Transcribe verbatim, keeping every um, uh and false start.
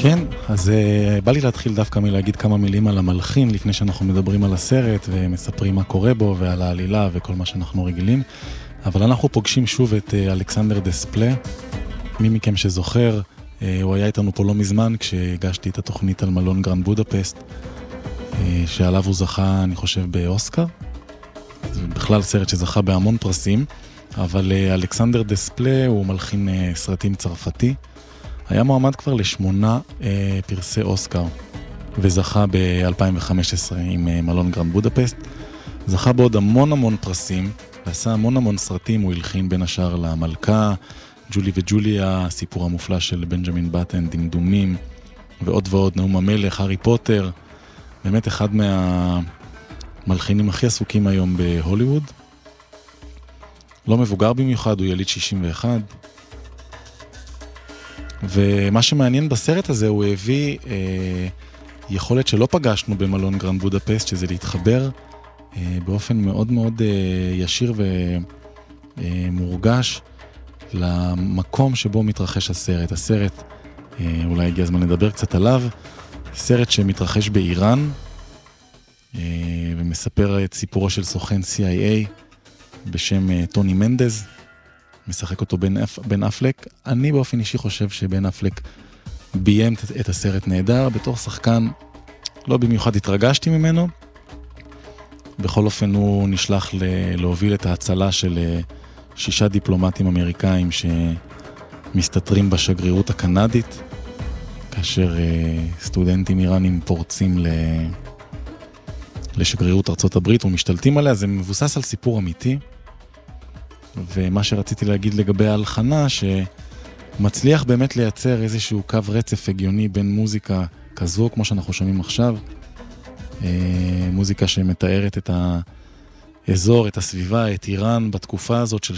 כן, אז uh, בא לי להתחיל דווקא מלהגיד כמה מילים על המלחין, לפני שאנחנו מדברים על הסרט ומספרים מה קורה בו ועל העלילה וכל מה שאנחנו רגילים. אבל אנחנו פוגשים שוב את uh, אלכסנדר דספלה. מי מכם שזוכר, uh, הוא היה איתנו פה לא מזמן כשהגשתי את התוכנית על מלון גרנד בודפסט, uh, שעליו הוא זכה, אני חושב, באוסקר. זה בכלל סרט שזכה בהמון פרסים, אבל uh, אלכסנדר דספלה הוא מלחין uh, סרטים צרפתי. היה מועמד כבר לשמונה אה, פרסי אוסקר, וזכה ב-אלפיים וחמש עשרה עם אה, מלון גרנד בודפסט. זכה בעוד המון המון פרסים, ועשה המון המון סרטים. הוא הלחין בין השאר למלכה, ג'ולי וג'וליה, הסיפור המופלא של בנג'מין בטן, דמדומים, ועוד ועוד, נאום המלך, הארי פוטר. באמת אחד מהמלחינים הכי עסוקים היום בהוליווד. לא מבוגר במיוחד, הוא יליד שישים ואחת. ומה שמעניין בסרט הזה, הוא הביא אה, יכולת שלא פגשנו במלון גרנד בודפסט, שזה להתחבר אה, באופן מאוד מאוד אה, ישיר ומורגש אה, למקום שבו מתרחש הסרט. הסרט, אה, אולי הגיע הזמן לדבר קצת עליו, סרט שמתרחש באיראן, אה, ומספר את סיפורו של סוכן סי איי איי בשם אה, טוני מנדז, משחק אותו בן, אפ, בן אפלק. אני באופן אישי חושב שבן אפלק ביים את הסרט נהדר. בתור שחקן לא במיוחד התרגשתי ממנו. בכל אופן הוא נשלח ל- להוביל את ההצלה של שישה דיפלומטים אמריקאים שמסתתרים בשגרירות הקנדית, כאשר סטודנטים איראנים פורצים ל... לשגרירות ארצות הברית ומשתלטים עליה. זה מבוסס על סיפור אמיתי. ומה שרציתי להגיד לגבי ההלחנה, שמצליח באמת לייצר איזשהו קו רצף הגיוני בין מוזיקה כזו, כמו שאנחנו שומעים עכשיו, מוזיקה שמתארת את האזור, את הסביבה, את איראן, בתקופה הזאת של